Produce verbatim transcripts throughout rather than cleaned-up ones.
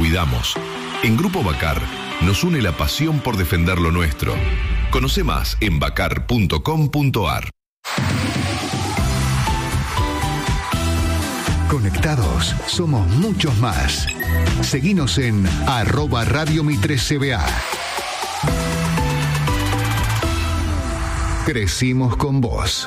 cuidamos. En Grupo Bacar nos une la pasión por defender lo nuestro. Conoce más en bacar punto com punto ar. Conectados, somos muchos más. Seguinos en arroba Radio Mitre C B A. Crecimos con vos.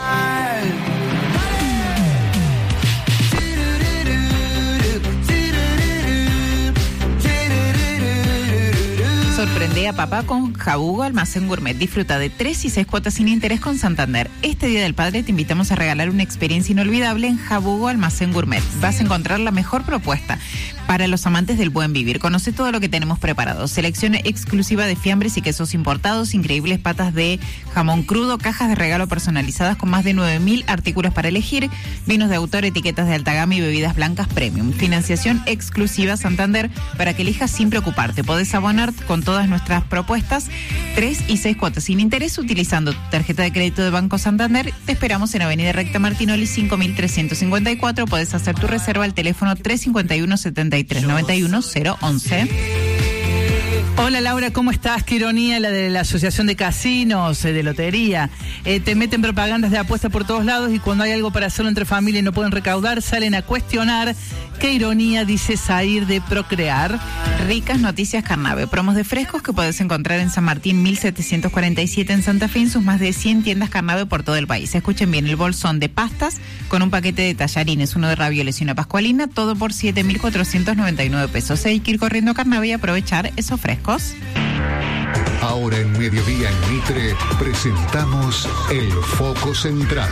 Sorprende a papá con Jabugo Almacén Gourmet. Disfruta de tres y seis cuotas sin interés con Santander. Este Día del Padre te invitamos a regalar una experiencia inolvidable en Jabugo Almacén Gourmet. Vas a encontrar la mejor propuesta para los amantes del buen vivir. Conoce todo lo que tenemos preparado. Selección exclusiva de fiambres y quesos importados, increíbles patas de jamón crudo, cajas de regalo personalizadas con más de nueve mil artículos para elegir, vinos de autor, etiquetas de alta gama y bebidas blancas premium. Financiación exclusiva Santander para que elijas sin preocuparte. Podés abonar con todas nuestras propuestas, tres y seis cuotas sin interés utilizando tu tarjeta de crédito de Banco Santander. Te esperamos en Avenida Recta Martinoli cinco mil trescientos cincuenta y cuatro. Podés hacer tu reserva al teléfono tres cinco uno, setenta y tres noventa y uno, cero once. Hola Laura, ¿cómo estás? Qué ironía la de la Asociación de Casinos, eh, de Lotería. Eh, te meten propagandas de apuesta por todos lados y cuando hay algo para hacerlo entre familia y no pueden recaudar, salen a cuestionar. Qué ironía, dice Zair de Procrear. Ricas noticias Carnave. Promos de frescos que puedes encontrar en San Martín mil setecientos cuarenta y siete en Santa Fe, en sus más de cien tiendas Carnave por todo el país. Escuchen bien, el bolsón de pastas con un paquete de tallarines, uno de ravioles y una pascualina, todo por siete mil cuatrocientos noventa y nueve pesos. Hay que ir corriendo a Carnave y aprovechar esos frescos. Ahora en Mediodía en Mitre presentamos el Foco Central.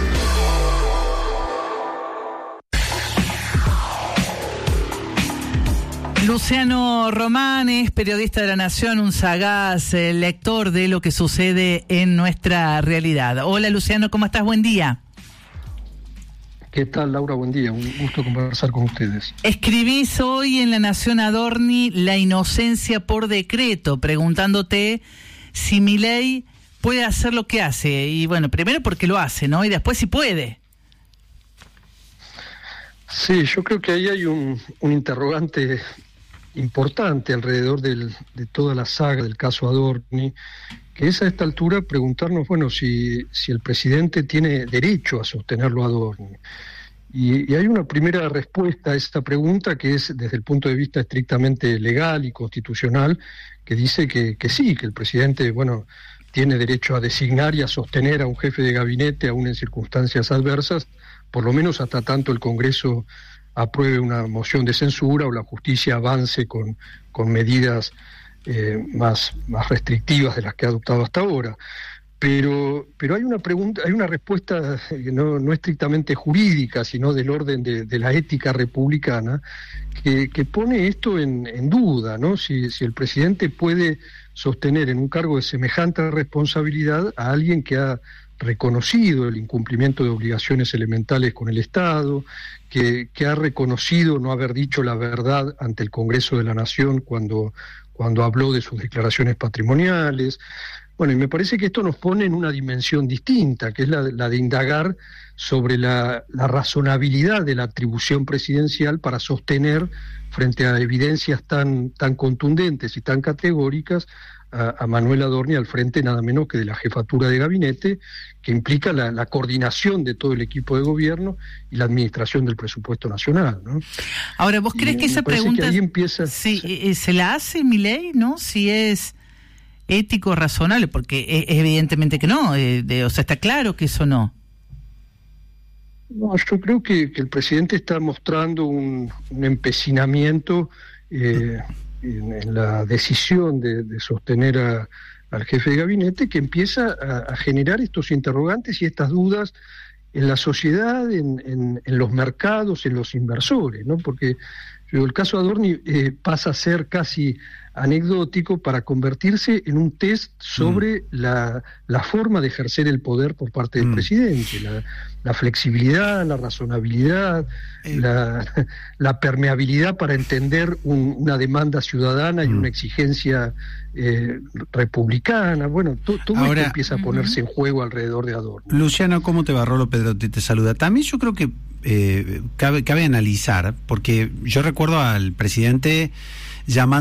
Luciano Román es periodista de La Nación, un sagaz eh, lector de lo que sucede en nuestra realidad. Hola Luciano, ¿cómo estás? Buen día. ¿Qué tal, Laura? Buen día, un gusto conversar con ustedes. Escribís hoy en La Nación Adorni la inocencia por decreto, preguntándote si Milei puede hacer lo que hace. Y bueno, primero porque lo hace, ¿no? Y después si puede. Sí, yo creo que ahí hay un, un interrogante importante alrededor del, de toda la saga del caso Adorni, que es a esta altura preguntarnos, bueno, si, si el presidente tiene derecho a sostenerlo a Adorni. Y, y hay una primera respuesta a esta pregunta que es desde el punto de vista estrictamente legal y constitucional, que dice que, que sí, que el presidente, bueno, tiene derecho a designar y a sostener a un jefe de gabinete aún en circunstancias adversas, por lo menos hasta tanto el Congreso apruebe una moción de censura o la justicia avance con, con medidas eh, más, más restrictivas de las que ha adoptado hasta ahora. Pero, pero hay una pregunta, hay una respuesta no, no estrictamente jurídica, sino del orden de, de la ética republicana, que, que pone esto en, en duda, ¿no? Si, si el presidente puede sostener en un cargo de semejante responsabilidad a alguien que ha reconocido el incumplimiento de obligaciones elementales con el Estado, que, que ha reconocido no haber dicho la verdad ante el Congreso de la Nación cuando, cuando habló de sus declaraciones patrimoniales. Bueno, y me parece que esto nos pone en una dimensión distinta, que es la, la de indagar sobre la, la razonabilidad de la atribución presidencial para sostener, frente a evidencias tan, tan contundentes y tan categóricas, a, a Manuel Adorni al frente nada menos que de la jefatura de gabinete, que implica la, la coordinación de todo el equipo de gobierno y la administración del presupuesto nacional, ¿no? Ahora, ¿vos crees y, que esa pregunta que ahí empieza, sí, sí. se la hace Milei, ¿no? Si es ético, razonable, porque es, evidentemente que no, eh, de, o sea, está claro que eso no. No, yo creo que, que el presidente está mostrando un, un empecinamiento eh, en, en la decisión de, de sostener a, al jefe de gabinete, que empieza a, a generar estos interrogantes y estas dudas en la sociedad, en, en, en los mercados, en los inversores, ¿no? Porque yo, el caso Adorni eh, pasa a ser casi anecdótico para convertirse en un test sobre mm. la, la forma de ejercer el poder por parte del mm. presidente, la, la flexibilidad, la razonabilidad, eh. la, la permeabilidad para entender un, una demanda ciudadana y mm. una exigencia eh, republicana. Bueno, to, todo Ahora, esto empieza a ponerse uh-huh. en juego alrededor de Adorni. Luciano, ¿cómo te va? Rolo Pedrotti te saluda. También yo creo que eh, cabe, cabe analizar, porque yo recuerdo al presidente llamando